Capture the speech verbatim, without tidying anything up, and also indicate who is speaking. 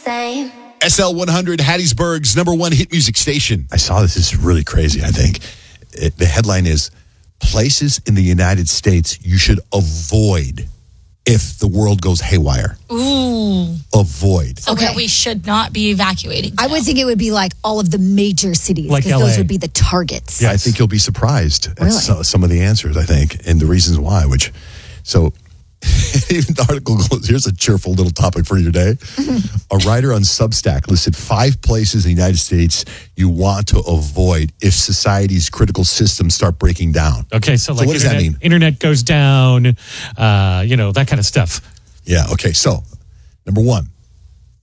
Speaker 1: same.
Speaker 2: S L one hundred, Hattiesburg's number one hit music station. I saw this. This is really crazy, I think. It, the headline is, places in the United States you should avoid if the world goes haywire.
Speaker 3: Ooh.
Speaker 2: Avoid.
Speaker 3: So
Speaker 4: Okay.
Speaker 3: where we should not be evacuating.
Speaker 4: I would think it would be like all of the major cities,
Speaker 5: Like
Speaker 4: because
Speaker 5: L A.
Speaker 4: those would be the targets.
Speaker 2: Yeah, I think you'll be surprised at
Speaker 4: Really?
Speaker 2: so, some of the answers, I think, and the reasons why, which, so... Even the article goes, here's a cheerful little topic for your day. A writer on Substack listed five places in the United States you want to avoid if society's critical systems start breaking down.
Speaker 5: Okay, so,
Speaker 2: So
Speaker 5: like
Speaker 2: what does that
Speaker 5: internet,
Speaker 2: mean?
Speaker 5: internet goes down, uh, you know, that kind of stuff.
Speaker 2: Yeah, okay, so number one,